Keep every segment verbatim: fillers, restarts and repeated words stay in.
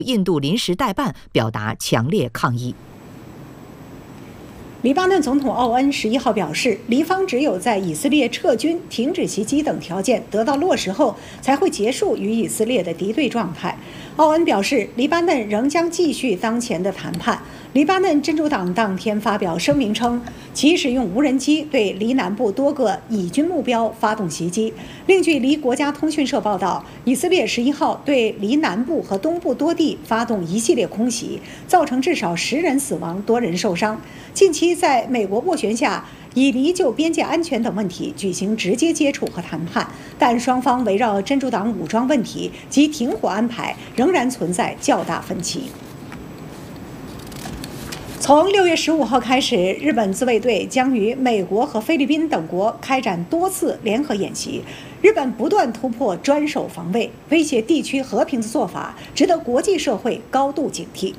印度临时代办表达强烈抗议。 黎巴嫩总统奥恩十一号表示，黎方只有在以色列撤军、停止袭击等条件得到落实后，才会结束与以色列的敌对状态。奥恩表示，黎巴嫩仍将继续当前的谈判。黎巴嫩真主党当天发表声明称，其使用无人机对黎南部多个以军目标发动袭击。另据黎国家通讯社报道，以色列十一号对黎南部和东部多地发动一系列空袭，造成至少十人死亡、多人受伤。近期在美国斡旋下，以黎就边界安全等问题举行直接接触和谈判，但双方围绕真主党武装问题及停火安排仍然存在较大分歧。从六月十五号开始，日本自卫队将与美国和菲律宾等国开展多次联合演习。日本不断突破专守防卫、威胁地区和平的做法，值得国际社会高度警惕。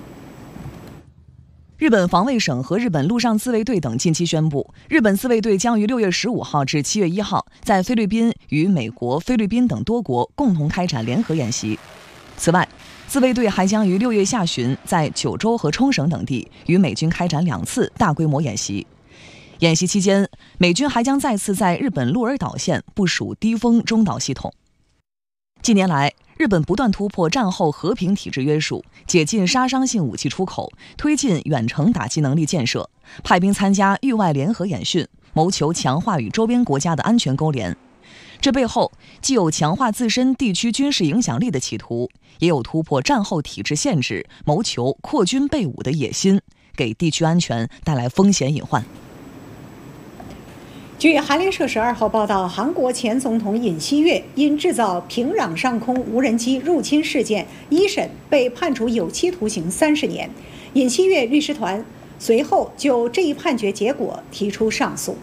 日本防卫省和日本陆上自卫队等近期宣布，日本自卫队将于六月十五号至七月一号在菲律宾与美国、菲律宾等多国共同开展联合演习。此外，自卫队还将于六月下旬在九州和冲绳等地与美军开展两次大规模演习。演习期间，美军还将再次在日本鹿儿岛县部署低风中导系统。近年来，日本不断突破战后和平体制约束，解禁杀伤性武器出口，推进远程打击能力建设，派兵参加域外联合演训，谋求强化与周边国家的安全勾连。这背后既有强化自身地区军事影响力的企图，也有突破战后体制限制，谋求扩军备武的野心，给地区安全带来风险隐患。 据韩联社十二号报道，韩国前总统尹锡悦因制造平壤上空无人机入侵事件一审被判处有期徒刑三十年。尹锡悦律师团随后就这一判决结果提出上诉。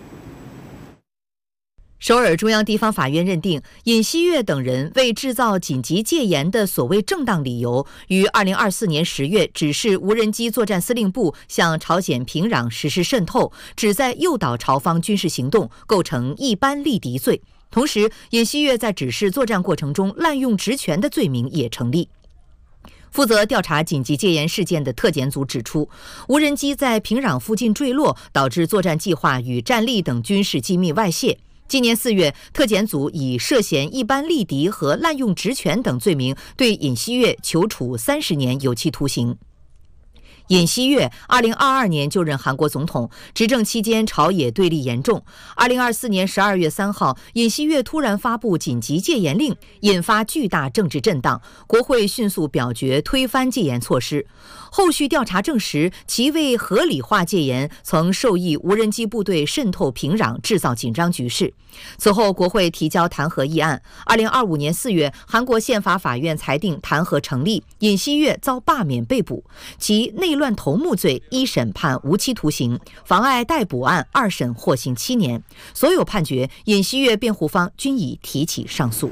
首尔中央地方法院认定，尹锡悦等人为制造紧急戒严的所谓正当理由，于二零二四年十月指示无人机作战司令部向朝鲜平壤实施渗透，旨在诱导朝方军事行动，构成一般力敌罪。同时，尹锡悦在指示作战过程中滥用职权的罪名也成立。负责调查紧急戒严事件的特检组指出，无人机在平壤附近坠落，导致作战计划与战力等军事机密外泄。今年四月，特检组以涉嫌一般力敌和滥用职权等罪名对尹锡悦求处三十年有期徒刑。尹锡悦二零二二年就任韩国总统，执政期间朝野对立严重。二零二四年十二月三号，尹锡悦突然发布紧急戒严令，引发巨大政治震荡，国会迅速表决推翻戒严措施。后续调查证实，其为合理化戒严，曾授意无人机部队渗透平壤，制造紧张局势。此后，国会提交弹劾议案。二零二五年四月，韩国宪法法院裁定弹劾成立，尹锡悦遭罢免被捕，其内乱头目罪一审判无期徒刑，妨碍逮捕案二审获刑七年。所有判决，尹锡悦辩护方均已提起上诉。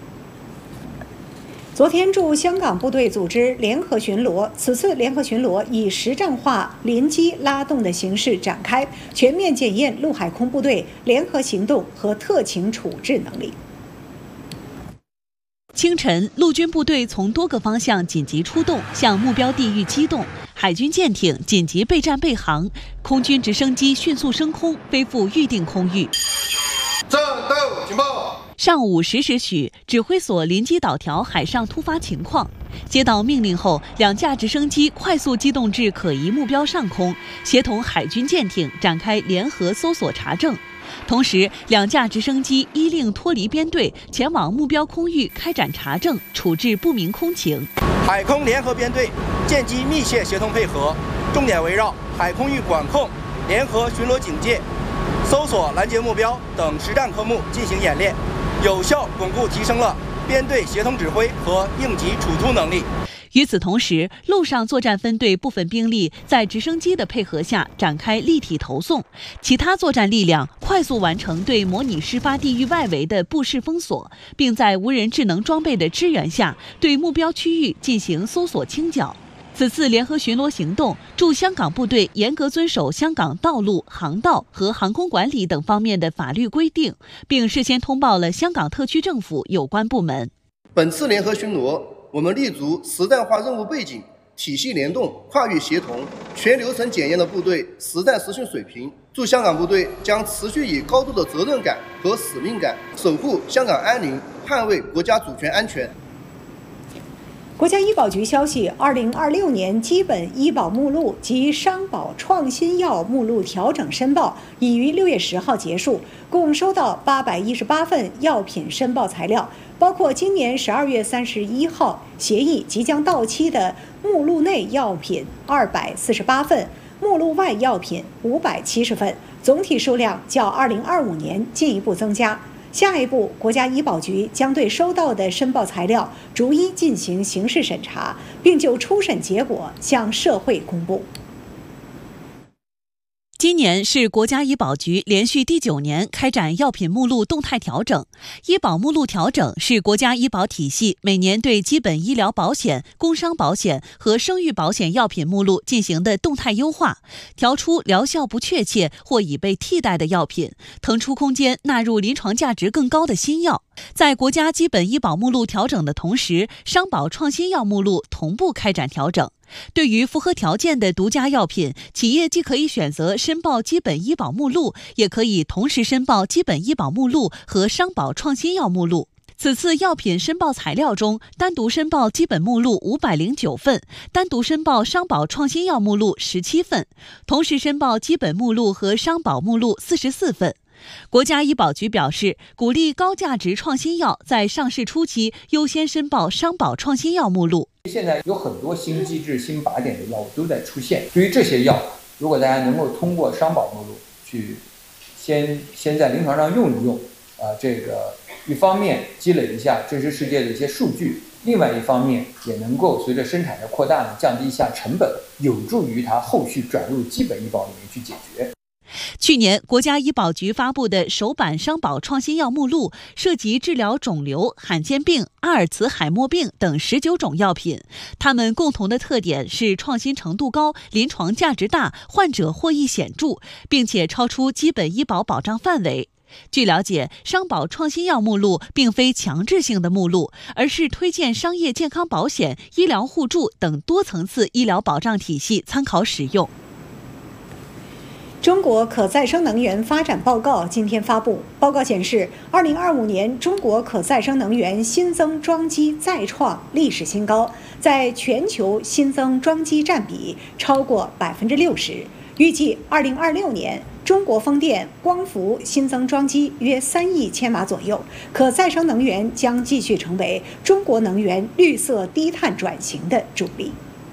昨天驻香港部队组织联合巡逻，此次联合巡逻以实战化联机拉动的形式展开，全面检验陆海空部队联合行动和特情处置能力。 清晨，陆军部队从多个方向紧急出动，向目标地域机动。海军舰艇紧急备战备航，空军直升机迅速升空，飞赴预定空域。 战斗警报。 上午十时许，指挥所临机导调海上突发情况，接到命令后，两架直升机快速机动至可疑目标上空，协同海军舰艇展开联合搜索查证。同时，两架直升机依令脱离编队，前往目标空域开展查证，处置不明空情。 海空联合编队舰机密切协同配合，重点围绕海空域管控、联合巡逻警戒、搜索拦截目标等实战科目进行演练，有效巩固提升了编队协同指挥和应急处突能力。 与此同时，陆上作战分队部分兵力在直升机的配合下展开立体投送，其他作战力量快速完成对模拟事发地域外围的布势封锁，并在无人智能装备的支援下对目标区域进行搜索清剿。此次联合巡逻行动，驻香港部队严格遵守香港道路、航道和航空管理等方面的法律规定，并事先通报了香港特区政府有关部门。 本次联合巡逻， 我们立足实战化任务背景、体系联动、跨域协同、全流程检验的部队实战实训水平，驻香港部队将持续以高度的责任感和使命感，守护香港安宁，捍卫国家主权安全。 国家医保局消息，二零二六年基本医保目录及商保创新药目录调整申报已于六月十号结束，共收到八百一十八份药品申报材料，包括今年十二月三十一号协议即将到期的目录内药品二百四十八份，目录外药品五百七十份，总体数量较二零二五年进一步增加。下一步，国家医保局将对收到的申报材料逐一进行刑事审查，并就初审结果向社会公布。 今年是国家医保局连续第九年开展药品目录动态调整。医保目录调整是国家医保体系每年对基本医疗保险、工伤保险和生育保险药品目录进行的动态优化，调出疗效不确切或已被替代的药品，腾出空间纳入临床价值更高的新药。在国家基本医保目录调整的同时，商保创新药目录同步开展调整。对于符合条件的独家药品，企业既可以选择申报基本医保目录，也可以同时申报基本医保目录和商保创新药目录。此次药品申报材料中，单独申报基本目录五百零九份，单独申报商保创新药目录十七份，同时申报基本目录和商保目录四十四份。国家医保局表示，鼓励高价值创新药在上市初期优先申报商保创新药目录。 现在有很多新机制、新靶点的药物都在出现。对于这些药，如果大家能够通过商保目录去先先在临床上用一用，啊、呃，这个一方面积累一下真实世界的一些数据，另外一方面也能够随着生产的扩大呢，降低一下成本，有助于它后续转入基本医保里面去解决。 去年，国家医保局发布的首版商保创新药目录涉及治疗肿瘤、罕见病、阿尔茨海默病等十九种药品，它们共同的特点是创新程度高、临床价值大、患者获益显著，并且超出基本医保保障范围。据了解，商保创新药目录并非强制性的目录，而是推荐商业健康保险、医疗互助等多层次医疗保障体系参考使用。 中国可再生能源发展报告今天发布。报告显示，二零二五年中国可再生能源新增装机再创历史新高，在全球新增装机占比超过百分之六十。预计二零二六年，中国风电、光伏新增装机约三亿千瓦左右，可再生能源将继续成为中国能源绿色低碳转型的助力。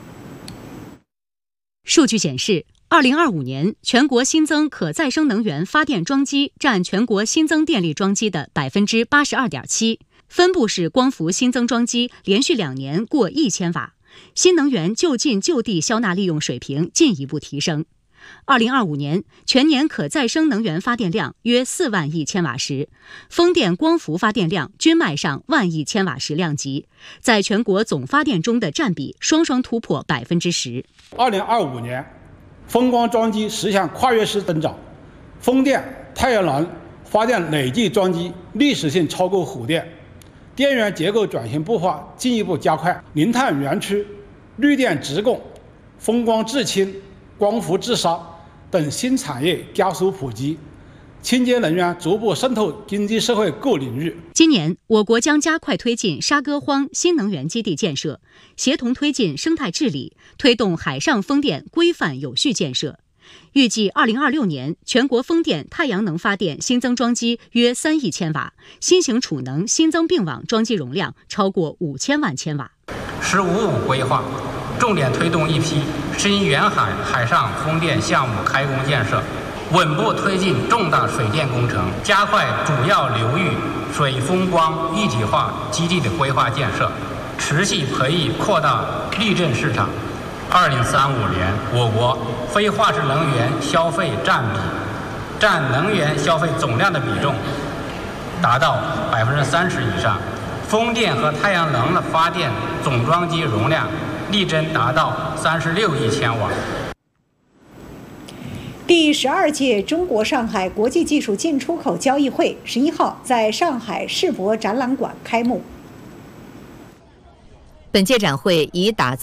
数据显示，二零二五年，全国新增可再生能源发电装机占全国新增电力装机的百分之八十二点七。分布式光伏新增装机连续两年过一千瓦，新能源就近就地消纳利用水平进一步提升。二零二五年，全年可再生能源发电量约四万亿千瓦时，风电、光伏发电量均迈上万亿千瓦时量级，在全国总发电中的占比双双突破百分之十。 二零二五年。风光装机实现跨越式增长，风电、太阳能发电累计装机历史性超过火电，电源结构转型步伐进一步加快，零碳园区、绿电直供、风光制氢、光伏制沙等新产业加速普及，清洁能源逐步渗透经济社会各领域。 今年，我国将加快推进沙歌荒新能源基地建设，协同推进生态治理，推动海上风电规范有序建设。预计二零二六年，全国风电、太阳能发电新增装机约三亿千瓦，新型储能新增并网装机容量超过五千万千瓦。 “十五五”规划重点推动一批深远海海上风电项目开工建设，稳步推进重大水电工程，加快主要流域水风光一体化基地的规划建设，持续培育扩大绿电市场。二零三五年，我国非化石能源消费占比占能源消费总量的比重达到百分之三十以上，风电和太阳能的发电总装机容量力争达到三十六亿千瓦。 第十二届中国上海国际技术进出口交易会十一号在上海世博展览馆开幕。 本届展会以打造